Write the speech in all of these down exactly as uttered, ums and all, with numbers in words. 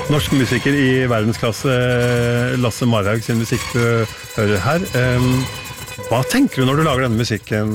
Norsk musiker i verdensklasse, Lasse Marhaug sin musikk du hører her. Hva tenker du når du lager denne musikken,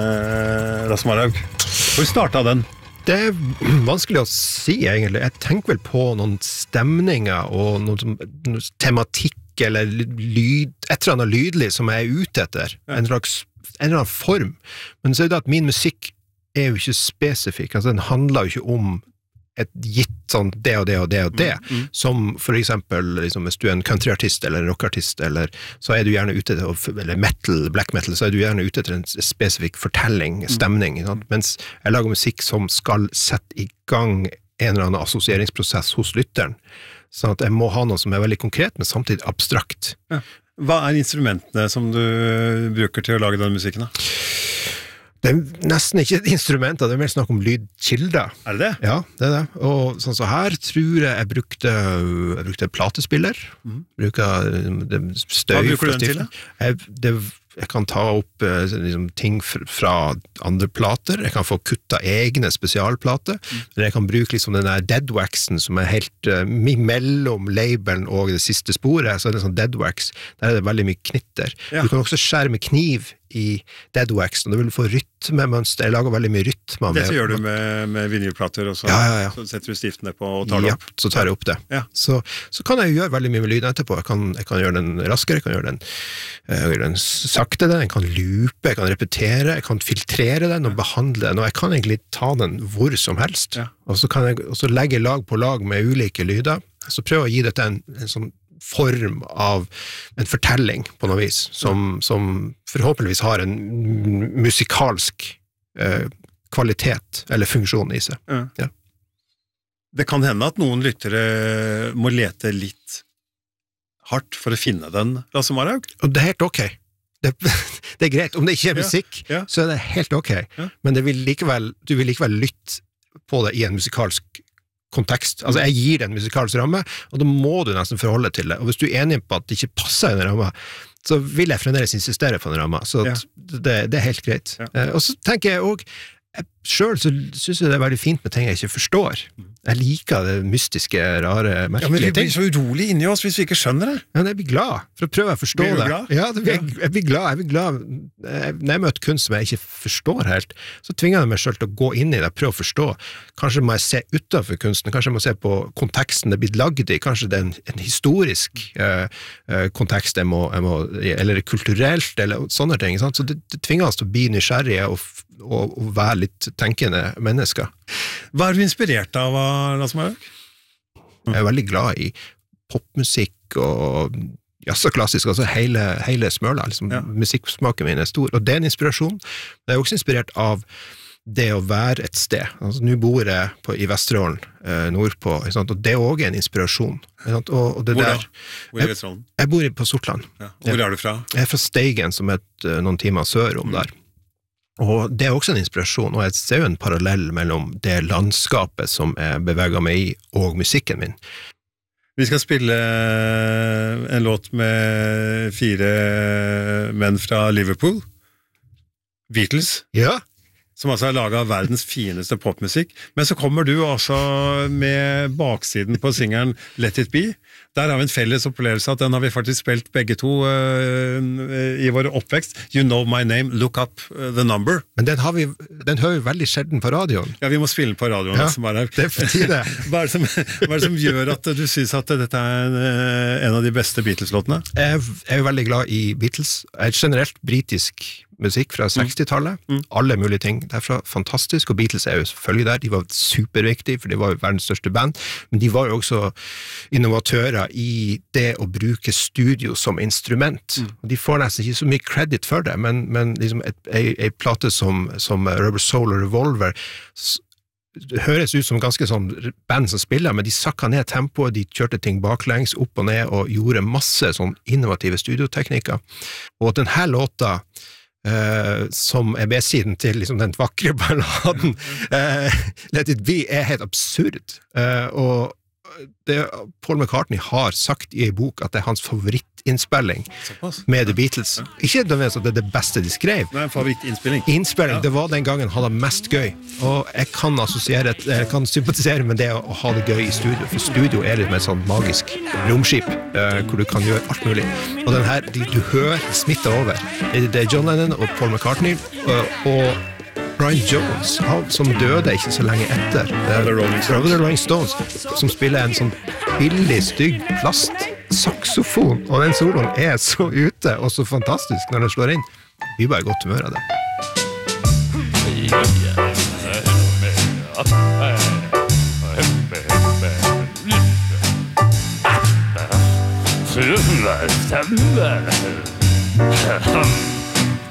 Lasse Marhaug? Hvor startet den? Det er vanskelig å si egentlig. Jeg tenker vel på noen stemninger og noen, noen tematikk eller lyd, et eller annet lydlig som jeg er ute etter. En slags, en eller annen form. Men så er det at min musikk er jo ikke spesifikk. Altså den handler jo ikke om et gitt sånn det og det og det og det, mm, mm. som for eksempel liksom, hvis du er en countryartist eller en rockartist, eller, så er du gjerne ute til, eller metal, black metal, så er du gjerne ute til en spesifikk fortelling, stemning, mm. mens jeg lager musikk som skal sette i gang en eller annen assosieringsprosess hos lytteren, sånn at jeg må ha noe som er veldig konkret, men samtidig abstrakt. Ja. Hva er instrumentene som du bruker til å lage den musikken da? Det er nesten ikke instrumenter, det er mer snakk om lydkilder. Er det det? Ja, det er det. Og sånn så her tror jeg jeg brukte, jeg brukte platespiller. Mm. Bruker det, støy. Hva bruker du den til? Jeg, det, jeg kan ta opp liksom, ting fra andre plater. Jeg kan få kutta egne spesialplater. Mm. Eller jeg kan bruke liksom, den der deadwaxen som er helt uh, mellom labelen og det siste sporet. Så er det sånn deadwax. Der er det veldig mye knitter. Ja. Du kan også skjære med kniv i deadwax, og du vil få rytmemønster. Jeg lager veldig mye rytmer. Det så gjør du med, med vinylplater, og så, ja, ja, ja. så setter du stiftene på og tar det opp. Ja, så tar jeg opp det. Ja. Så, så kan jeg gjøre veldig mye med lyden etterpå. Jeg kan, jeg kan gjøre den raskere, jeg kan gjøre den, jeg gjøre den sakte, den. Jeg kan loope, jeg kan repetere, jeg kan filtrere den og behandle den, og jeg kan egentlig ta den hvor som helst. Ja. Og så kan jeg også legge lag på lag med ulike lyder. Så prøver jeg å gi dette en, en sånn form av en fortelling på noe vis, som, som forhåpentligvis har en musikalsk eh, kvalitet eller funksjon i seg. Ja. Ja. Det kan hende at noen lyttere må lete litt hardt for å finne den, Lasse Marhaug. Og det er helt ok. Det, det er greit. Om det ikke er musikk, ja. Ja. Så er det helt ok. Ja. Men det vil likevel, du vil likevel lytte på det i en musikalsk kontekst. Altså, jeg gir den musikalsk ramme, og da må du nesten forholde til det. Og hvis du er enig på at det ikke passer i den ramma, så vil jeg fremdeles insistere på den ramma. Så ja. det, det er helt greit. Ja. Eh, og så tenker jeg også, jeg, selv så synes jeg det er veldig fint med ting jeg ikke forstår. Jeg liker det mystiske, rare, merkelige ting. Ja, men vi blir så urolig inni oss hvis vi ikke skjønner det. Ja, men jeg blir glad for å prøve å forstå det. Blir du glad? Ja, det, jeg, jeg blir glad. Jeg blir glad. Når jeg møter kunst som jeg ikke forstår helt, så tvinger jeg meg selv til å gå inn i det, prøve å forstå. Kanskje må jeg se utenfor kunsten, kanskje jeg må se på konteksten det er blitt lagd i, kanskje det er en, en historisk uh, uh, kontekst jeg må, jeg må, eller kulturelt, eller sånne ting. Sant? Så det, det tvinger oss til å bli nysgjerrige og, og, og være litt tenkende mennesker. Hva er du inspirert av, Lasse Marhaug? Jeg er veldig glad i popmusikk og jazz og klassisk, altså hele, hele smøla, liksom, ja. Musikksmaken min er stor, og det er en inspirasjon. Det er også inspirert av det å være et sted. Altså, nå bor jeg på, i Vesterålen, eh, nordpå, og det er også en inspirasjon. Og, og det Hvor der, da? Hvor i Vesterålen? Jeg, jeg bor på Sortland. Ja. Hvor er du fra? Jeg er fra Steigen, som er et, noen timer sør om mm. der. Og det er også en inspirasjon, og jeg ser jo en parallell mellom det landskapet som jeg beveger meg i, og musikken min. Vi skal spille en låt med fire menn fra Liverpool, Beatles, ja. Som altså har laget verdens fineste popmusikk, men så kommer du også med baksiden på singeren Let It Be. Der har vi en felles opplevelse at den har vi faktisk spilt begge to uh, i vår oppvekst. You Know My Name, Look Up The Number. Men den, har vi, den hører vi veldig sjelden på radioen. Ja, vi må spille på radioen. Ja, som er her. Det er for tide. Hva er det som, hva er det som gjør at du synes at dette er en, en av de beste Beatles-låtene? Jeg, jeg er veldig glad i Beatles. Jeg er generelt britisk musikk fra sekstitallet. Mm. Mm. Alle mulige ting derfra. Fantastisk. Og Beatles er jo selvfølgelig der. De var superviktige, for de var jo verdens største band. Men de var jo også innovatører i det å bruke studio som instrument. Mm. Og de får nesten ikke så mye credit for det, men, men liksom et, ei, ei plate som, som Rubber Soul og Revolver det høres ut som ganske sånn band som spiller, men de sakka ned tempoet, de kjørte ting baklengs, opp og ned, og gjorde masse sånn innovative studioteknikker. Og den her låta Uh, som er B-siden til liksom, den vakre balladen uh, Let It Be er helt absurd uh, og det, Paul McCartney har sagt i en bok at det er hans favorittinnspilling med The Beatles. Ja. Ikke nødvendigvis at det er det beste de skrev. Nei, favorittinnspilling. Innspilling, ja. Det var den gangen han hadde mest gøy. Og jeg kan assosiere, jeg kan sympatisere med det å ha det gøy i studio, for studio er litt mer sånn magisk romskip, hvor du kan gjøre alt mulig. Og den her, du hører smitte over. Det er John Lennon og Paul McCartney, og Brian Jones, han som døde ikke så lenge etter The Rolling Stones. The Rolling Stones, som spiller en sånn billig, stygg plastsaksofon, og den soloen er så ute og så fantastisk når den slår inn. Vi bare godt humør av det. September.